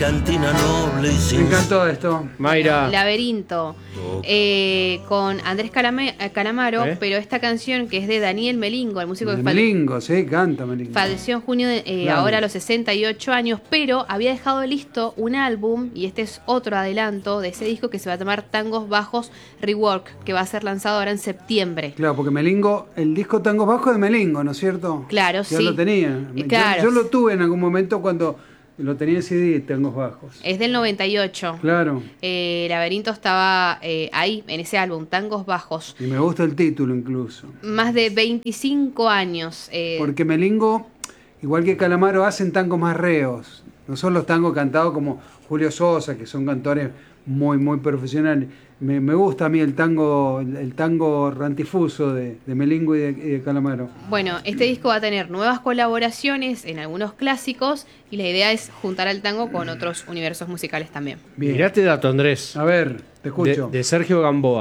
cantina noble y Me sin... encantó esto. Mayra. Laberinto, con Andrés Calamaro, pero esta canción que es de Daniel Melingo, el músico De que Melingo, sí, canta Melingo. falleció en junio, Claro. ahora a los 68 años, pero había dejado listo un álbum, y este es otro adelanto de ese disco que se va a llamar Tangos Bajos Rework, que va a ser lanzado ahora en septiembre. Claro, porque Melingo, el disco Tangos Bajos de Melingo, ¿no es cierto? Claro, Ya sí. lo tenía. Claro. Yo lo tuve en algún momento cuando lo tenía en CD, Tangos Bajos. Es del 98. Claro. Laberinto estaba ahí, en ese álbum, Tangos Bajos. Y me gusta el título incluso. Más de 25 años. Porque Melingo, igual que Calamaro, hacen tangos más reos. No son los tangos cantados como Julio Sosa, que son cantores muy, muy profesionales. Me gusta a mí el tango rantifuso de Melingo y de Calamaro. Bueno, este disco va a tener nuevas colaboraciones en algunos clásicos, y la idea es juntar al tango con otros universos musicales también. Bien. Mirá este dato, Andrés. A ver, te escucho. De Sergio Gamboa.